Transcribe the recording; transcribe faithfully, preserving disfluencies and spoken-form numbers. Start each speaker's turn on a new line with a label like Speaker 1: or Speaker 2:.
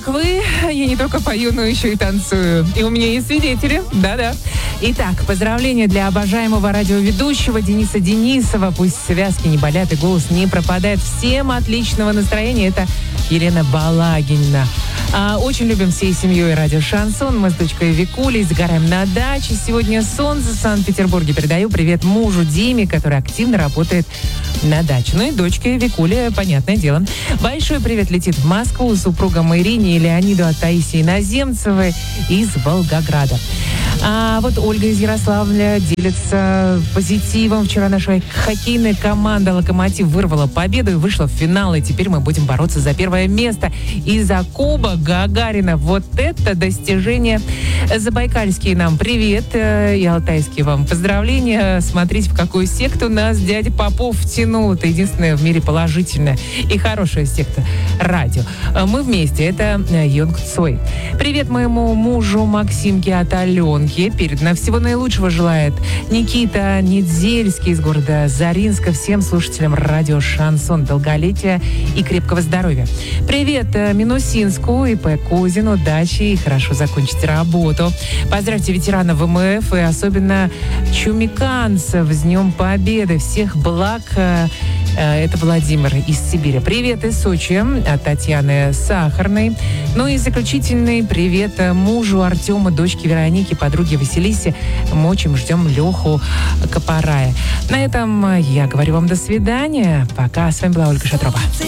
Speaker 1: как вы, я не только пою, но еще и танцую. И у меня есть свидетели. Да-да. Итак, поздравления для обожаемого радиоведущего Дениса Денисова. Пусть связки не болят и голос не пропадает. Всем отличного настроения. Это Елена Балагина. А, очень любим всей семьей радио «Шансон». Мы с дочкой Викулей загораем на даче. Сегодня солнце в Санкт-Петербурге. Передаю привет мужу Диме, который активно работает на даче. Ну и дочке Викуле, понятное дело. Большой привет летит в Москву супругам Ирине и Леониду от Таисии Наземцевой из Волгограда. А вот Ольга из Ярославля делится позитивом. Вчера наша хоккейная команда «Локомотив» вырвала победу и вышла в финал. И теперь мы будем бороться за первое место и за Кубок Гагарина. Вот это достижение. Забайкальские нам привет. И алтайские вам поздравления. Смотрите, в какую секту нас дядя Попов втянул. Это единственная в мире положительная и хорошая секта радио. Мы вместе. Это Йонг Цой. Привет моему мужу Максимке от Аленки. Передано всего наилучшего желает Никита Недзельский из города Заринска. Всем слушателям радио «Шансон» долголетия и крепкого здоровья. Привет Минусинску и П. Кузину, удачи и хорошо закончить работу. Поздравьте ветеранов ВМФ и особенно чумиканцев с Днем Победы. Всех благ. Это Владимир из Сибири. Привет из Сочи от Татьяны Сахарной. Ну и заключительный привет мужу Артема, дочке Веронике, подруге Василисе. Мы очень ждем Леху Копарая. На этом я говорю вам до свидания. Пока. С вами была Ольга Шатрова.